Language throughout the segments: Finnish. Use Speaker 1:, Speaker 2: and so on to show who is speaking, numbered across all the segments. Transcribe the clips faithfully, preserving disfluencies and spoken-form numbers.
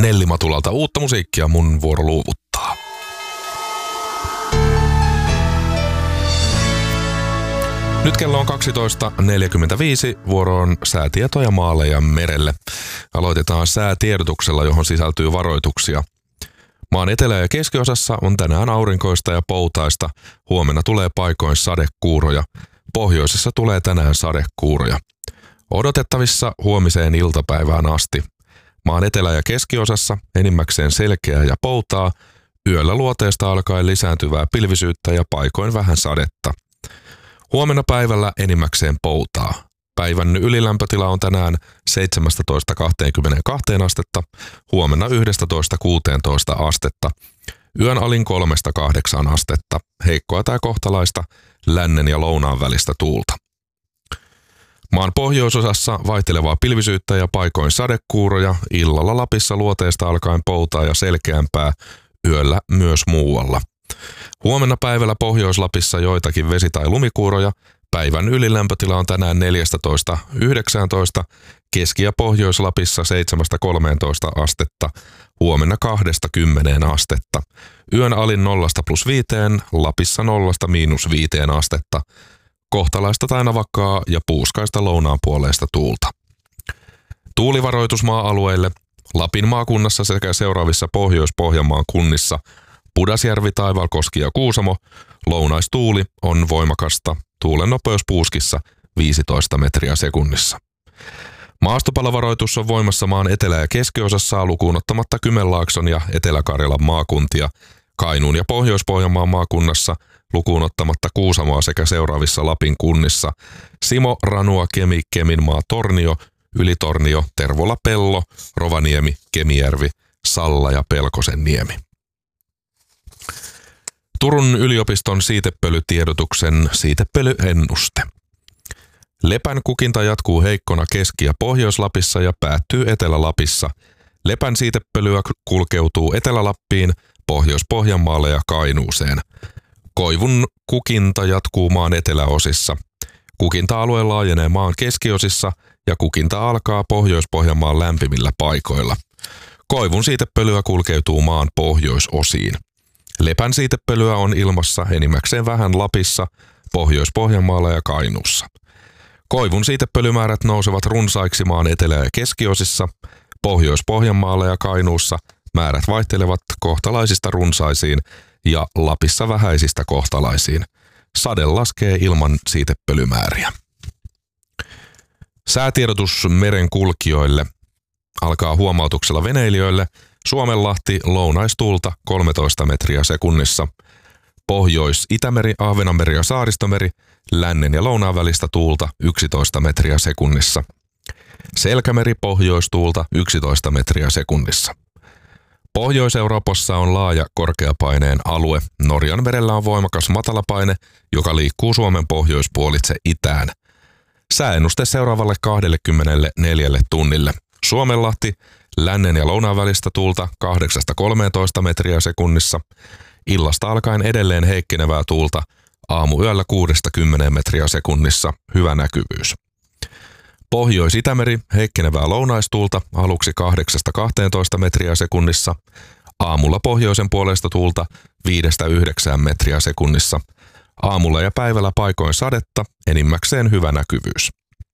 Speaker 1: Nelli Matulalta uutta musiikkia, mun vuoro luuvuttaa. Nyt kello on kaksitoista neljäkymmentäviisi, vuoroon säätietoja maalle ja merelle. Aloitetaan säätiedotuksella, johon sisältyy varoituksia. Maan etelä- ja keskiosassa on tänään aurinkoista ja poutaista. Huomenna tulee paikoin sadekuuroja. Pohjoisessa tulee tänään sadekuuroja. Odotettavissa huomiseen iltapäivään asti. Maan etelä- ja keskiosassa enimmäkseen selkeää ja poutaa. Yöllä luoteesta alkaen lisääntyvää pilvisyyttä ja paikoin vähän sadetta. Huomenna päivällä enimmäkseen poutaa. Päivän ylilämpötila on tänään seitsemästätoista kaksikymmentäkaksi astetta, huomenna yhdestätoista kuuteentoista astetta. Yön alin kolmesta kahdeksaan astetta, heikkoa tai kohtalaista lännen ja lounaan välistä tuulta. Maan pohjoisosassa vaihtelevaa pilvisyyttä ja paikoin sadekuuroja, illalla Lapissa luoteesta alkaen poutaa ja selkeämpää, yöllä myös muualla. Huomenna päivällä Pohjois-Lapissa joitakin vesi- tai lumikuuroja. Päivän ylilämpötila on tänään neljästätoista yhdeksääntoista, Keski- ja Pohjois-Lapissa seitsemästä kolmeentoista astetta, huomenna kahdesta kymmeneen astetta. Yön alin nollasta plus viiteen, Lapissa nollasta miinus viiteen astetta. Kohtalaista tai navakkaa ja puuskaista lounaan puoleista tuulta. Tuulivaroitus maa-alueille. Lapin maakunnassa sekä seuraavissa Pohjois-Pohjanmaan kunnissa Pudasjärvi, Taivalkoski ja Kuusamo. Lounaistuuli on voimakasta. Tuulen nopeus puuskissa viisitoista metriä sekunnissa. Maastopalovaroitus on voimassa maan etelä- ja keskiosassa lukuun ottamatta Kymenlaakson ja Etelä-Karjalan maakuntia. Kainuun ja Pohjois-Pohjanmaan maakunnassa lukuun ottamatta Kuusamoa sekä seuraavissa Lapin kunnissa Simo, Ranua, Kemi, Keminmaa, Tornio, Ylitornio, Tervola, Pello, Rovaniemi, Kemijärvi, Salla ja Pelkosenniemi. Turun yliopiston siitepölytiedotuksen siitepölyennuste. Lepän kukinta jatkuu heikkona Keski- ja Pohjois-Lapissa ja päättyy Etelä-Lapissa. Lepän siitepölyä kulkeutuu Etelä-Lappiin, Pohjois-Pohjanmaalle ja Kainuuseen. Koivun kukinta jatkuu maan eteläosissa. Kukinta-alue laajenee maan keskiosissa ja kukinta alkaa Pohjois-Pohjanmaan lämpimillä paikoilla. Koivun siitepölyä kulkeutuu maan pohjoisosiin. Lepän siitepölyä on ilmassa enimmäkseen vähän Lapissa, Pohjois-Pohjanmaalla ja Kainuussa. Koivun siitepölymäärät nousevat runsaiksi maan etelä- ja keskiosissa, Pohjois-Pohjanmaalla ja Kainuussa määrät vaihtelevat kohtalaisista runsaisiin ja Lapissa vähäisistä kohtalaisiin. Sade laskee ilman siitepölymääriä. Säätiedotus merenkulkijoille alkaa huomautuksella veneilijöille. Suomenlahti lounaistuulta kolmetoista metriä sekunnissa. Pohjois-Itämeri, Ahvenanmeri ja Saaristomeri lännen ja lounaan välistä tuulta yksitoista metriä sekunnissa. Selkämeri pohjoistuulta yksitoista metriä sekunnissa. Pohjois-Euroopassa on laaja korkeapaineen alue. Norjan merellä on voimakas matalapaine, joka liikkuu Suomen pohjoispuolitse itään. Sääennuste seuraavalle kaksikymmentäneljä tunnille. Suomenlahti lännen ja lounaan välistä tuulta kahdeksasta kolmeentoista metriä sekunnissa. Illasta alkaen edelleen heikkenevää tuulta. Aamuyöllä kuudesta kymmeneen metriä sekunnissa. Hyvä näkyvyys. Pohjois-Itämeri heikkenevää lounaistuulta aluksi kahdeksasta kahteentoista metriä sekunnissa. Aamulla pohjoisen puolesta tuulta viidestä yhdeksään metriä sekunnissa. Aamulla ja päivällä paikoin sadetta, enimmäkseen hyvä näkyvyys.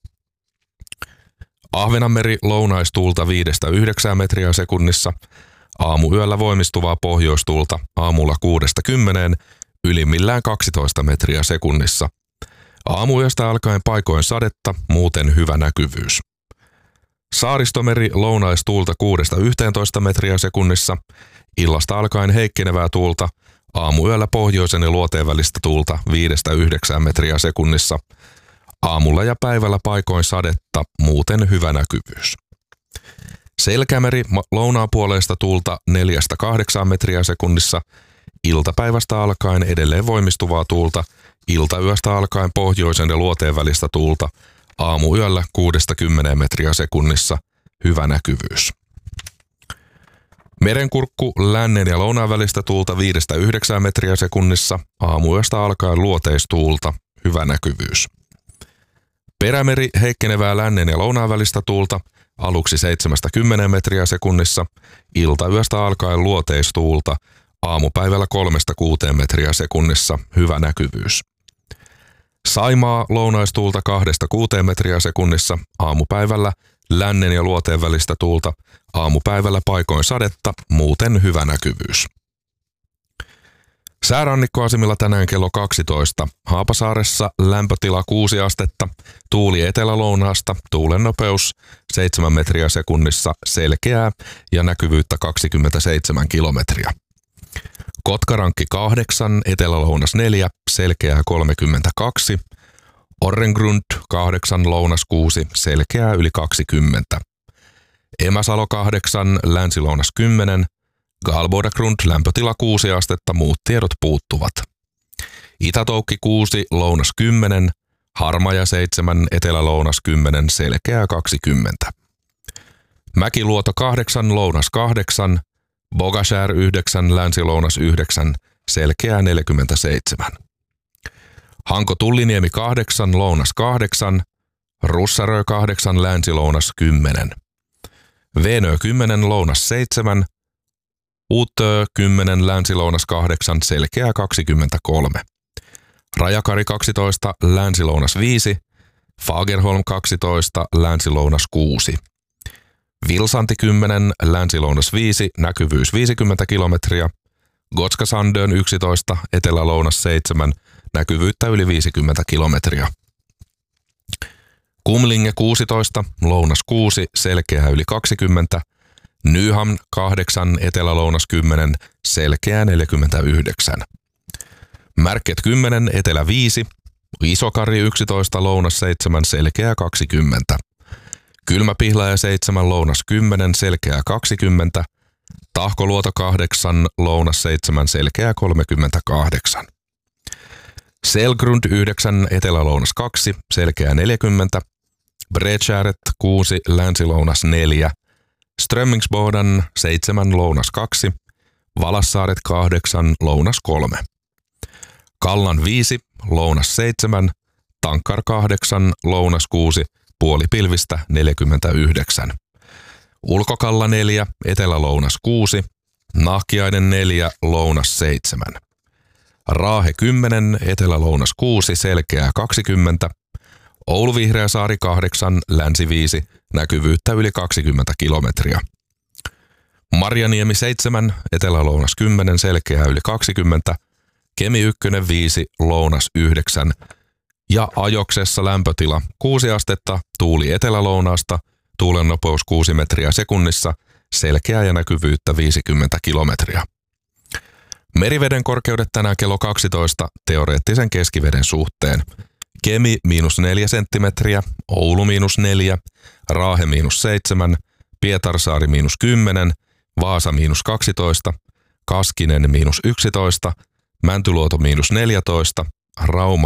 Speaker 1: Ahvenanmeri lounaistuulta viidestä yhdeksään metriä sekunnissa. Aamuyöllä voimistuvaa pohjoistuulta aamulla kuudesta kymmeneen, ylimmillään kaksitoista metriä sekunnissa. Aamuyöstä alkaen paikoin sadetta, muuten hyvä näkyvyys. Saaristomeri lounaistuulta kuudesta yhteentoista metriä sekunnissa. Illasta alkaen heikkenevää tuulta. Aamuyöllä pohjoisen ja luoteen välistä tuulta viidestä yhdeksään metriä sekunnissa. Aamulla ja päivällä paikoin sadetta, muuten hyvä näkyvyys. Selkämeri lounaan puoleista tuulta neljästä kahdeksaan metriä sekunnissa. Iltapäivästä alkaen edelleen voimistuvaa tuulta. Iltayöstä alkaen pohjoisen ja luoteen välistä tuulta. Aamuyöllä kuudesta kymmeneen metriä sekunnissa. Hyvä näkyvyys. Merenkurkku lännen ja lounaan välistä tuulta viidestä yhdeksään metriä sekunnissa. Aamuyöstä alkaen luoteistuulta. Hyvä näkyvyys. Perämeri heikkenevää lännen ja lounaan välistä tuulta aluksi seitsemästä kymmeneen metriä sekunnissa, iltayöstä alkaen luoteistuulta, aamupäivällä kolmesta kuuteen metriä sekunnissa, hyvä näkyvyys. Saimaa lounaistuulta kahdesta kuuteen metriä sekunnissa, aamupäivällä lännen ja luoteen välistä tuulta, aamupäivällä paikoin sadetta, muuten hyvä näkyvyys. Säärannikkoasemilla tänään kello kaksitoista. Haapasaaressa lämpötila kuusi astetta, tuuli etelä-lounaasta, tuulen nopeus seitsemän metriä sekunnissa, selkeää ja näkyvyyttä kaksikymmentäseitsemän kilometriä. Kotkarankki kahdeksan, etelä-lounas neljä, selkeää kolmekymmentäkaksi. Orrengrund kahdeksan, lounas kuusi, selkeää yli kaksikymmentä. Emäsalo kahdeksan, länsi-lounas kymmenen. Galbodagrund lämpötila kuusi astetta, muut tiedot puuttuvat. Itätoukki kuusi, lounas kymmenen. Harmaja seitsemän, etelä-lounas kymmenen, selkeää kaksikymmentä. Mäkiluoto kahdeksan, lounas kahdeksan. Bogashär yhdeksän, länsi-lounas yhdeksän, selkeää neljäkymmentäseitsemän. Hanko Tulliniemi kahdeksan, lounas kahdeksan. Russarö kahdeksan, länsi-lounas kymmenen. Venö kymmenen, lounas seitsemän. Utö kymmenen, länsi-lounas kahdeksan, selkeää kaksikymmentäkolme. Rajakari kaksitoista, länsi-lounas viisi. Fagerholm kaksitoista, länsi-lounas kuusi. Vilsanti kymmenen, länsi-lounas viisi, näkyvyys viisikymmentä kilometriä. Gotska Sandön yksitoista, etelä-lounas seitsemän, näkyvyyttä yli viisikymmentä kilometriä. Kumlinge kuusitoista, lounas kuusi, selkeää yli kaksikymmentä. Nyhamn kahdeksan, etelä-lounas kymmenen, selkeää neljäkymmentäyhdeksän. Märket kymmenen, etelä viisi. Isokari yksitoista, lounas seitsemän, selkeää kaksikymmentä. Kylmäpihlaja seitsemän, lounas kymmenen, selkeää kaksikymmentä. Tahkoluoto kahdeksan, lounas seitsemän, selkeää kolmekymmentäkahdeksan. Selgrund yhdeksän, etelä-lounas kaksi, selkeää neljäkymmentä. Bredskäret kuusi, länsi-lounas neljä. Strömmingsboden seitsemän, lounas kaksi. Valassaaret kahdeksan, lounas kolme. Kallan viisi, lounas seitsemän. Tankkar kahdeksan, lounas kuusi. Puolipilvistä neljäkymmentäyhdeksän. Ulkokalla neljä, etelä-lounas kuusi. Nahkiainen neljä, lounas seitsemän. Raahe kymmenen, etelä-lounas kuusi, selkeää kaksikymmentä. Oulu-Vihreäsaari kahdeksan, länsi viisi, näkyvyyttä yli kaksikymmentä kilometriä. Marjaniemi seitsemän, etelä-lounas kymmenen, selkeää yli kaksikymmentä. Kemi yksi viisi, lounas yhdeksän. Ja Ajoksessa lämpötila kuusi astetta, tuuli etelä-lounaasta, tuulen nopeus kuusi metriä sekunnissa, selkeää ja näkyvyyttä viisikymmentä kilometriä. Meriveden korkeudet tänään kello kaksitoista teoreettisen keskiveden suhteen. Kemi miinus neljä senttimetriä, Oulu miinus neljä, Raahe miinus seitsemän, Pietarsaari miinus kymmenen, Vaasa miinus kaksitoista, Kaskinen miinus yksitoista, Mäntyluoto miinus neljätoista, Rauma